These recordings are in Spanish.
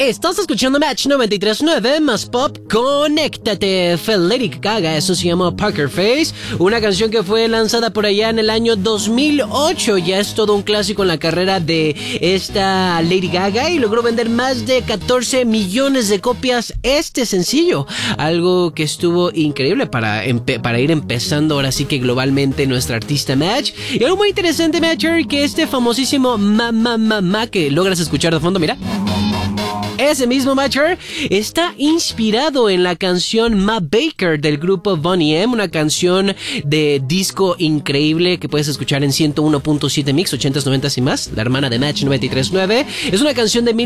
Estás escuchando Match 93.9 más Pop. Conéctate. Fue Lady Gaga, eso se llama Poker Face, una canción que fue lanzada por allá en el año 2008. Ya es todo un clásico en la carrera de esta Lady Gaga y logró vender más de 14 millones de copias este sencillo, algo que estuvo increíble para ir empezando ahora sí que globalmente nuestra artista Match. Y algo muy interesante, Matcher, que este famosísimo Ma que logras escuchar de fondo, mira. Ese mismo Matcher está inspirado en la canción Ma Baker del grupo Boney M, una canción de disco increíble que puedes escuchar en 101.7 Mix, 80s, 90s y más, la hermana de Match 93.9. Es una canción de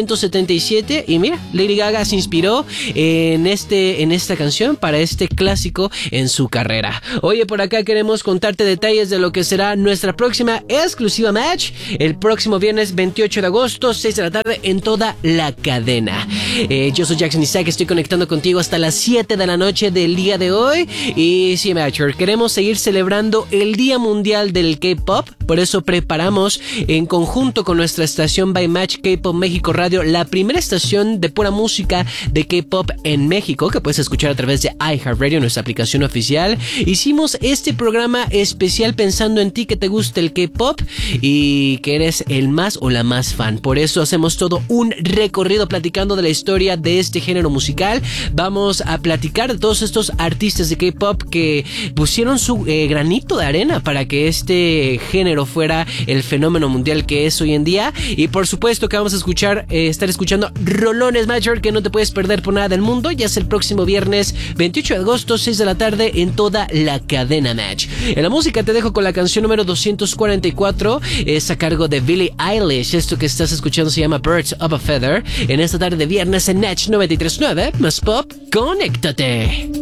1977 y mira, Lady Gaga se inspiró en esta canción para este clásico en su carrera. Oye, por acá queremos contarte detalles de lo que será nuestra próxima exclusiva Match el próximo viernes 28 de agosto, 6 de la tarde en toda la cadena. Yo soy Jackson Isaac, estoy conectando contigo hasta las 7 de la noche del día de hoy. Y sí, Matcher, queremos seguir celebrando el Día Mundial del K-Pop. Por eso preparamos en conjunto con nuestra estación By Match K-Pop México Radio, la primera estación de pura música de K-Pop en México, que puedes escuchar a través de iHeartRadio, nuestra aplicación oficial. Hicimos este programa especial pensando en ti, que te gusta el K-Pop y que eres el más o la más fan. Por eso hacemos todo un recorrido platicando de la historia de este género musical. Vamos a platicar de todos estos artistas de K-Pop que pusieron su granito de arena para que este género fuera el fenómeno mundial que es hoy en día. Y por supuesto que vamos a estar escuchando rolones, Matcher, que no te puedes perder por nada del mundo. Ya es el próximo viernes 28 de agosto, 6 de la tarde en toda la cadena Match. En la música te dejo con la canción número 244, es a cargo de Billie Eilish. Esto que estás escuchando se llama Birds of a Feather. En esta tarde de viernes en Match 93.9 más Pop. Conéctate.